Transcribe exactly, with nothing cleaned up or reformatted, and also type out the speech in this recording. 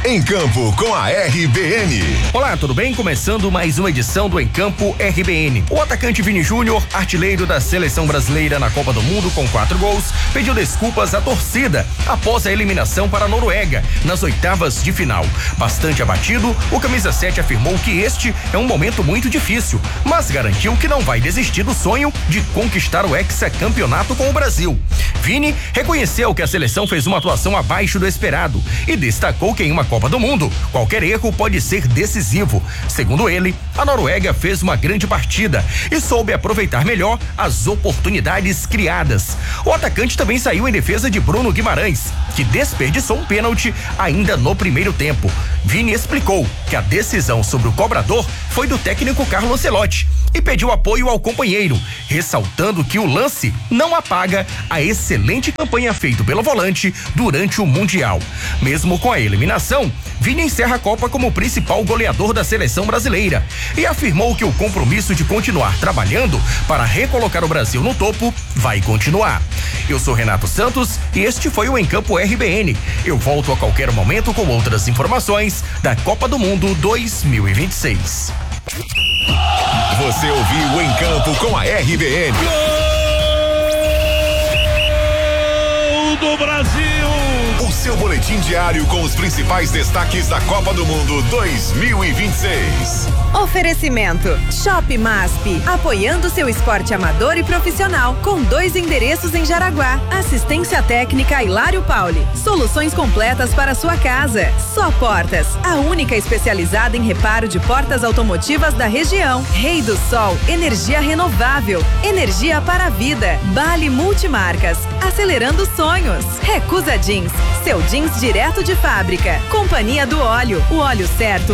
Em Campo com a R B N. Olá, tudo bem? Começando mais uma edição do Em Campo R B N. O atacante Vini Júnior, artilheiro da seleção brasileira na Copa do Mundo com quatro gols, pediu desculpas à torcida após a eliminação para a Noruega nas oitavas de final. Bastante abatido, o camisa sete afirmou que este é um momento muito difícil, mas garantiu que não vai desistir do sonho de conquistar o hexacampeonato com o Brasil. Vini reconheceu que a seleção fez uma atuação abaixo do esperado e destacou que em uma Copa do Mundo, qualquer erro pode ser decisivo. Segundo ele, a Noruega fez uma grande partida e soube aproveitar melhor as oportunidades criadas. O atacante também saiu em defesa de Bruno Guimarães, que desperdiçou um pênalti ainda no primeiro tempo. Vini explicou que a decisão sobre o cobrador foi do técnico Carlo Ancelotti e pediu apoio ao companheiro, ressaltando que o lance não apaga a excelente campanha feita pelo volante durante o Mundial. Mesmo com a eliminação, Vini encerra a Copa como principal goleador da seleção brasileira e afirmou que o compromisso de continuar trabalhando para recolocar o Brasil no topo vai continuar. Eu sou Renato Santos e este foi o Em Campo R B N. Eu volto a qualquer momento com outras informações da Copa do Mundo dois mil e vinte e seis. Você ouviu Em Campo com a R B N. Gol do Brasil! O seu boletim diário com os principais destaques da Copa do Mundo dois mil e vinte e seis. Oferecimento Shop Masp, apoiando seu esporte amador e profissional, com dois endereços em Jaraguá. Assistência técnica Hilário Pauli. Soluções completas para sua casa. Só Portas, a única especializada em reparo de portas automotivas da região. Rei do Sol, energia renovável, energia para a vida. Bali Multimarcas, acelerando sonhos. Recusa Jeans, seu jeans direto de fábrica. Companhia do Óleo, o óleo certo